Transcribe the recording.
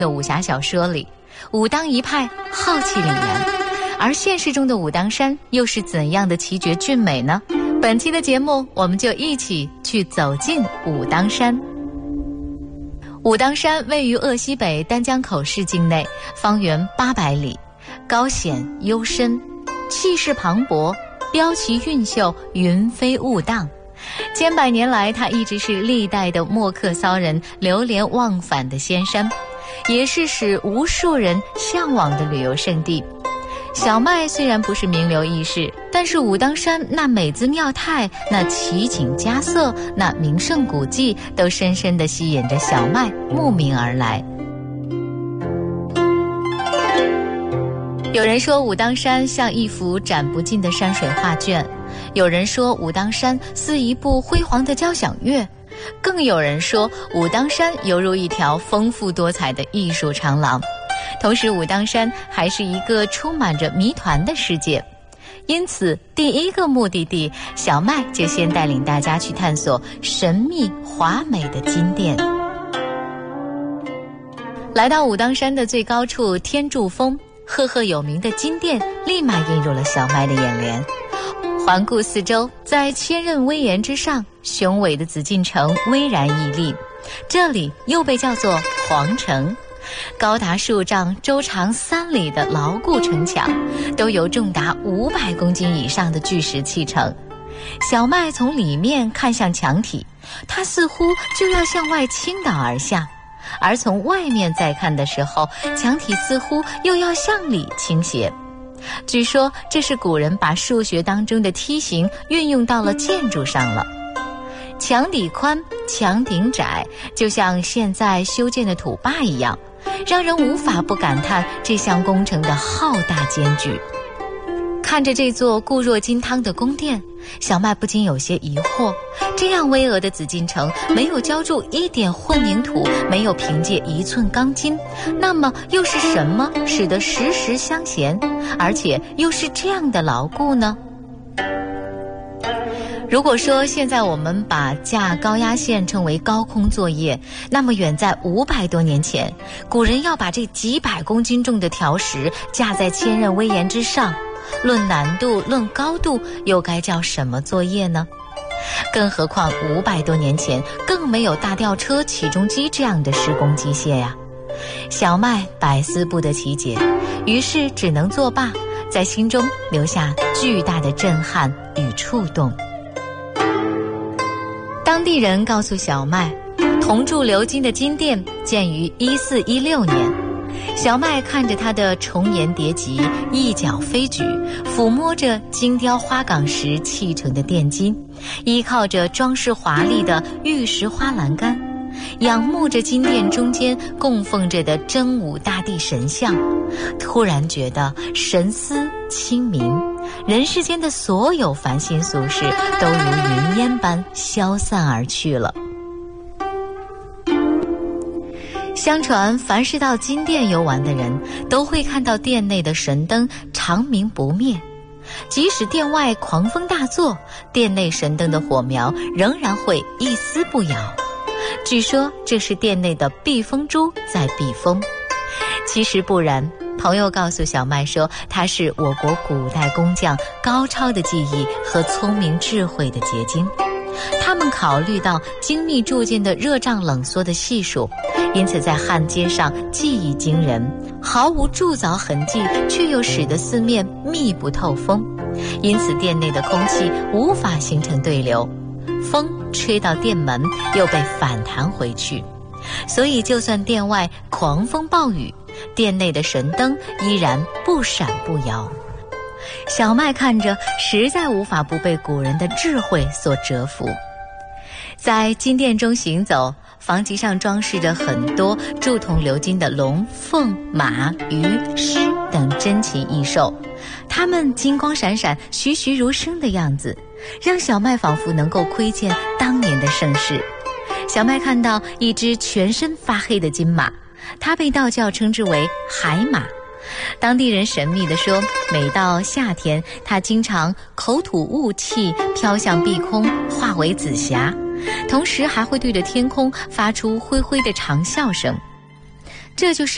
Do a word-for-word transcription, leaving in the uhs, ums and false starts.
的武侠小说里，武当一派浩气凛然，而现实中的武当山又是怎样的奇绝俊美呢？本期的节目，我们就一起去走进武当山。武当山位于鄂西北丹江口市境内，方圆八百里，高险幽深，气势磅礴，标旗韵秀，云飞雾荡。千百年来，它一直是历代的墨客骚人流连忘返的仙山，也是使无数人向往的旅游胜地。小麦虽然不是名流轶事，但是武当山那美姿妙态，那奇景佳色，那名胜古迹，都深深地吸引着小麦慕名而来。有人说武当山像一幅展不尽的山水画卷，有人说武当山似一部辉煌的交响乐，更有人说武当山犹如一条丰富多彩的艺术长廊。同时，武当山还是一个充满着谜团的世界。因此，第一个目的地，小麦就先带领大家去探索神秘华美的金殿。来到武当山的最高处天柱峰，赫赫有名的金殿立马映入了小麦的眼帘。环顾四周，在千仞威严之上，雄伟的紫禁城巍然屹立，这里又被叫做皇城。高达数丈、周长三里的牢固城墙，都由重达五百公斤以上的巨石砌成。小麦从里面看向墙体，它似乎就要向外倾倒而下；而从外面再看的时候，墙体似乎又要向里倾斜。据说这是古人把数学当中的梯形运用到了建筑上了。墙底宽，墙顶窄，就像现在修建的土坝一样，让人无法不感叹这项工程的浩大艰巨。看着这座固若金汤的宫殿，小麦不禁有些疑惑，这样巍峨的紫禁城没有浇筑一点混凝土，没有凭借一寸钢筋，那么又是什么使得实实相衔，而且又是这样的牢固呢？如果说现在我们把架高压线称为高空作业，那么远在五百多年前，古人要把这几百公斤重的条石架在千仞威严之上，论难度，论高度，又该叫什么作业呢？更何况五百多年前更没有大吊车、起重机这样的施工机械呀。小麦百思不得其解，于是只能作罢，在心中留下巨大的震撼与触动。当地人告诉小麦，铜铸鎏金的金殿建于一四一六年。小麦看着它的重檐叠脊，一角飞举，抚摸着精雕花岗石砌成的殿基，依靠着装饰华丽的玉石花栏杆，仰慕着金殿中间供奉着的真武大帝神像，突然觉得神思清明，人世间的所有烦心俗事都如云烟般消散而去了。相传凡是到金殿游玩的人，都会看到殿内的神灯长明不灭，即使殿外狂风大作，殿内神灯的火苗仍然会一丝不摇。据说这是殿内的避风珠在避风。其实不然，朋友告诉小麦说，它是我国古代工匠高超的技艺和聪明智慧的结晶。他们考虑到精密铸件的热胀冷缩的系数，因此在焊接上技艺惊人，毫无铸凿痕迹，却又使得四面密不透风，因此殿内的空气无法形成对流，风吹到殿门又被反弹回去，所以就算殿外狂风暴雨，殿内的神灯依然不闪不摇。小麦看着实在无法不被古人的智慧所折服。在金殿中行走，房脊上装饰着很多铸铜鎏金的龙、凤、马、鱼、狮等珍奇异兽，它们金光闪闪、栩栩如生的样子，让小麦仿佛能够窥见当年的盛世。小麦看到一只全身发黑的金马，它被道教称之为海马。当地人神秘地说，每到夏天，它经常口吐雾气，飘向碧空，化为紫霞，同时还会对着天空发出灰灰的长啸声。这就是